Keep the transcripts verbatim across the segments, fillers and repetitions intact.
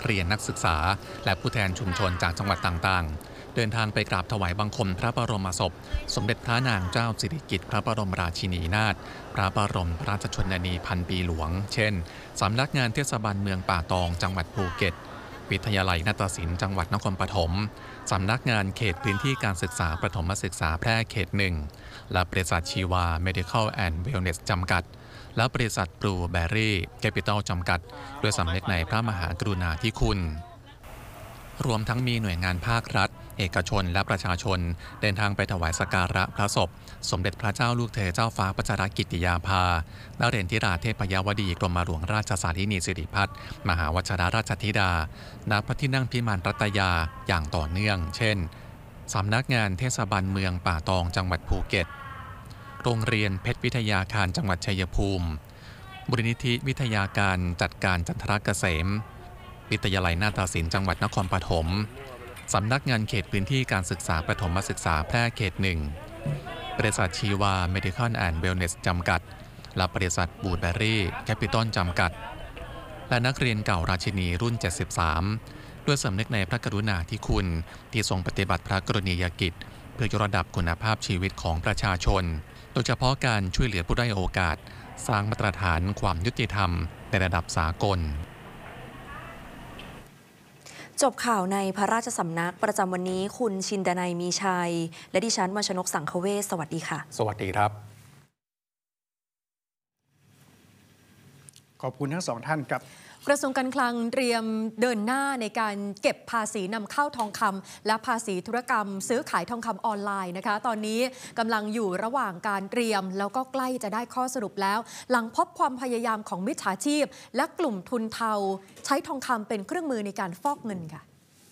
เรียนนักศึกษาและผู้แทนชุมชนจากจังหวัดต่างๆเดินทางไปกราบถวายบังคมพระบรมศพสมเด็จพระนางเจ้าสิริกิติ์พระบรมราชินีนาถพระบรมราชชนนีพันปีหลวงเช่นสำนักงานเทศบาลเมืองป่าตองจังหวัดภูเก็ตวิทยาลัยนาฏศิลป์จังหวัดนครปฐมสำนักงานเขตพื้นที่การศึกษาประถมศึกษาแพร่เขตหนึ่งและบริษัทชีวา Medical and Wellness จำกัดและบริษัทบลูเบอรี่แคปิตอลจำกัดด้วยสำนึกในพระมหากรุณาธิคุณรวมทั้งมีหน่วยงานภาครัฐเอกชนและประชาชนเดินทางไปถวายสักการะพระศพสมเด็จพระเจ้าลูกเธอเจ้าฟ้าพัชรกิติยาภานเรนทิราเทพยวดีกรมหลวงราชสาธินีสิริพัฒน์มหาวชิรราชธิดาณพระที่นั่งพิมานรัตยาอย่างต่อเนื่องเช่นสำนักงานเทศบาลเมืองป่าตองจังหวัดภูเก็ตโรงเรียนเพชรวิทยาคารจังหวัดชัยภูมิมูลนิธิวิทยาการจัดการจันทรเกษมวิทยาลัยนาฏศิลป์จังหวัดนครปฐมสำนักงานเขตพื้นที่การศึกษาประถมศึกษาแพร่เขตหนึ่งบริษัทชีวา Medical and Wellness จำกัดและบริษัทบลูเบอรี่แคปิตอลจำกัดและนักเรียนเก่าราชินีรุ่นเจ็ดสิบสามด้วยสำนึกในพระกรุณาธิคุณที่ทรงปฏิบัติพระกรณียกิจเพื่อยกระดับคุณภาพชีวิตของประชาชนโดยเฉพาะการช่วยเหลือผู้ด้อยโอกาสสร้างมาตรฐานความยุติธรรมในระดับสากลจบข่าวในพระราชสำนักประจำวันนี้คุณชินดนัยมีชัยและดิฉันวชนกสังคเวชสวัสดีค่ะสวัสดีครับขอบคุณทั้งสองท่านครับกระทรวงการคลังเตรียมเดินหน้าในการเก็บภาษีนำเข้าทองคำและภาษีธุรกรรมซื้อขายทองคำออนไลน์นะคะตอนนี้กำลังอยู่ระหว่างการเตรียมแล้วก็ใกล้จะได้ข้อสรุปแล้วหลังพบความพยายามของมิจฉาชีพและกลุ่มทุนเทาใช้ทองคำเป็นเครื่องมือในการฟอกเงินค่ะ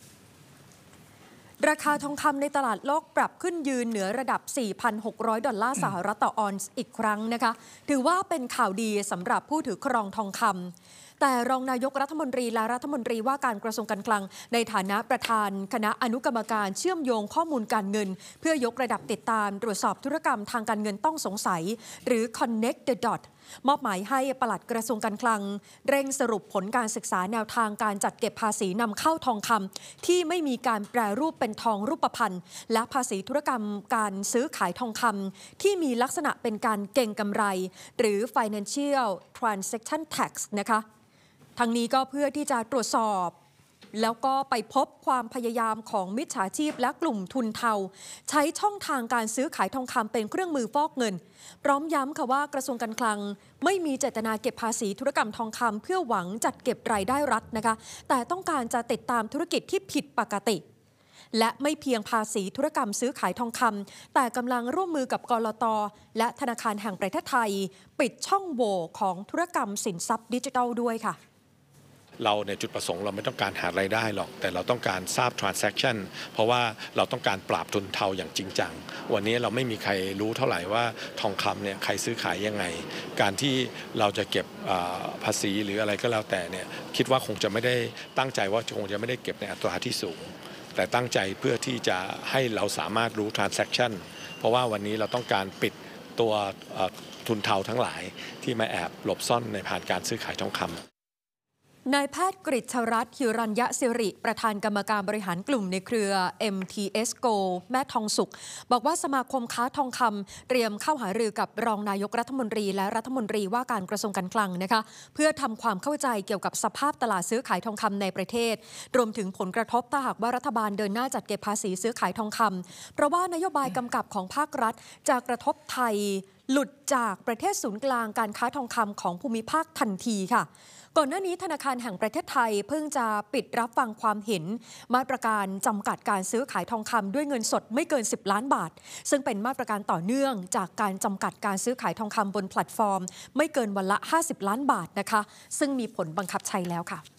ราคาทองคำในตลาดโลกปรับขึ้นยืนเหนือระดับ สี่พันหกร้อย ดอลลาร์สหรัฐต่อออนซ์อีกครั้งนะคะถือว่าเป็นข่าวดีสำหรับผู้ถือครองทองคำแต่รองนายกรัฐมนตรีและรัฐมนตรีว่าการกระทรวงการคลังในฐานะประธานคณะอนุกรรมการเชื่อมโยงข้อมูลการเงินเพื่อยกระดับติดตามตรวจสอบธุรกรรมทางการเงินต้องสงสัยหรือ Connect the Dot มอบหมายให้ปลัดกระทรวงการคลังเร่งสรุปผลการศึกษาแนวทางการจัดเก็บภาษีนำเข้าทองคำที่ไม่มีการแปรรูปเป็นทองรูปพรรณและภาษีธุรกรรมการซื้อขายทองคำที่มีลักษณะเป็นการเก็งกำไรหรือ Financial Transaction Tax นะคะทั้งนี้ก็เพื่อที่จะตรวจสอบแล้วก็ไปพบความพยายามของมิจฉาชีพและกลุ่มทุนเทาใช้ช่องทางการซื้อขายทองคำเป็นเครื่องมือฟอกเงินพร้อมย้ำค่ะว่ากระทรวงการคลังไม่มีเจตนาเก็บภาษีธุรกรรมทองคำเพื่อหวังจัดเก็บรายได้รัฐนะคะแต่ต้องการจะติดตามธุรกิจที่ผิดปกติและไม่เพียงภาษีธุรกรรมซื้อขายทองคำแต่กำลังร่วมมือกับกลต.และธนาคารแห่งประเทศไทยปิดช่องโหว่ของธุรกรรมสินทรัพย์ดิจิทัลด้วยค่ะเราในจุดประสงค์เราไม่ต้องการหารายได้หรอกแต่เราต้องการทราบ transaction เพราะว่าเราต้องการปราบทุนเทาอย่างจริงจังวันนี้เราไม่มีใครรู้เท่าไหร่ว่าทองคำเนี่ยใครซื้อขายยังไงการที่เราจะเก็บภาษีหรืออะไรก็แล้วแต่เนี่ยคิดว่าคงจะไม่ได้ตั้งใจว่าคงจะไม่ได้เก็บในอัตราที่สูงแต่ตั้งใจเพื่อที่จะให้เราสามารถรู้ transaction เพราะว่าวันนี้เราต้องการปิดตัวทุนเทาทั้งหลายที่มาแอบหลบซ่อนในผ่านการซื้อขายทองคำนายแพทย์กฤษรัตน์ หิรัญญสิริประธานกรรมการบริหารกลุ่มในเครือ เอ็ม ที เอส Go แม่ทองสุขบอกว่าสมาคมค้าทองคำเตรียมเข้าหารือกับรองนายกรัฐมนตรีและรัฐมนตรีว่าการกระทรวงการคลังนะคะเพื่อทำความเข้าใจเกี่ยวกับสภาพตลาดซื้อขายทองคำในประเทศรวมถึงผลกระทบถ้าหากว่ารัฐบาลเดินหน้าจัดเก็บภาษีซื้อขายทองคำเพราะว่านโยบายกำกับของภาครัฐจะกระทบไทยหลุดจากประเทศศูนย์กลางการค้าทองคำของภูมิภาคทันทีค่ะก่อนหน้านี้ธนาคารแห่งประเทศไทยเพิ่งจะปิดรับฟังความเห็นมาตรการจำกัดการซื้อขายทองคำด้วยเงินสดไม่เกินสิบล้านบาทซึ่งเป็นมาตรการต่อเนื่องจากการจำกัดการซื้อขายทองคำบนแพลตฟอร์มไม่เกินวันละห้าสิบล้านบาทนะคะซึ่งมีผลบังคับใช้แล้วค่ะ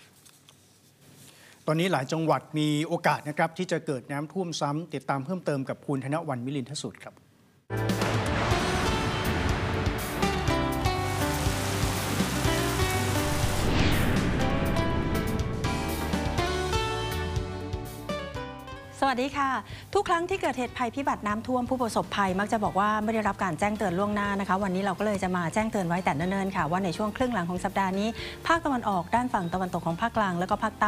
ตอนนี้หลายจังหวัดมีโอกาสนะครับที่จะเกิดน้ำท่วมซ้ำติดตามเพิ่มเติมกับคุณธนวรรณ มิลินทสุทธิ์ครับสวัสดีค่ะทุกครั้งที่เกิดเหตุภัยพิบัติน้ำท่วมผู้ประสบภัยมักจะบอกว่าไม่ได้รับการแจ้งเตือนล่วงหน้านะคะวันนี้เราก็เลยจะมาแจ้งเตือนไว้แต่เนิ่นๆค่ะว่าในช่วงครึ่งหลังของสัปดาห์นี้ภาคตะวันออกด้านฝั่งตะวันตกของภาคกลางแล้วก็ภาคใต้